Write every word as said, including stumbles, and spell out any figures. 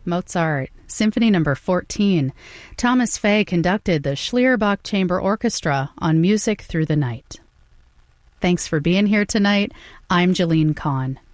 Mozart, Symphony Number fourteen. Thomas Fay conducted the Schlierbach Chamber Orchestra on Music Through the Night. Thanks for being here tonight. I'm Jalene Kahn.